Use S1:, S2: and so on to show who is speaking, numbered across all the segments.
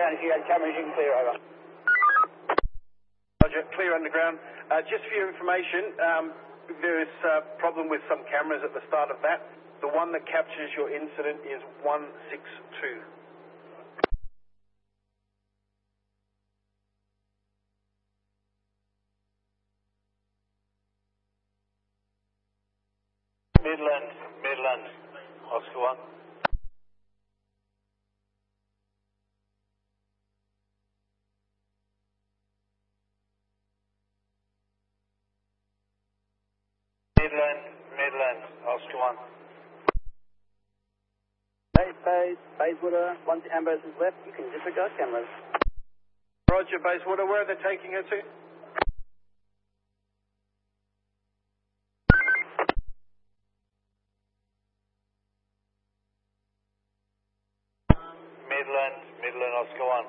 S1: underground. If you had cameras, you can clear over.
S2: Roger, clear underground. Just for your information, there is a problem with some cameras at the start of that. The one that captures your incident is 162.
S3: Midland, Oscar 1. Midland, Oscar 1.
S1: Bayswater, once the ambulance is left, you can disregard cameras.
S2: Roger, Bayswater, where are they taking her to?
S3: Midland, Oscar 1.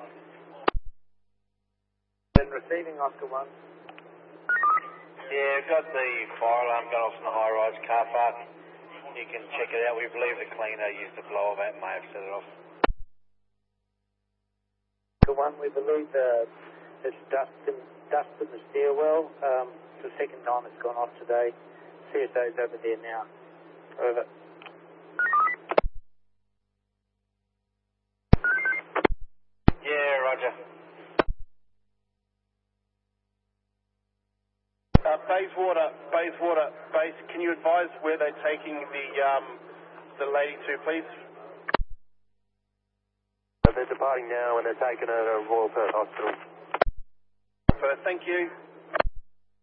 S1: Then receiving Oscar 1.
S3: Yeah, we've got the fire alarm going off in the high-rise car park. You can check it out. We believe the cleaner used the blower that may have set it off.
S1: Oscar 1, we believe there's dust in the stairwell. It's the second time it's gone off today. CSO's over there now. Over.
S3: Yeah, Roger.
S2: Bayswater, can you advise where they're taking the lady to, please?
S3: They're departing now and they're taking her to Royal Perth Hospital.
S2: Thank you.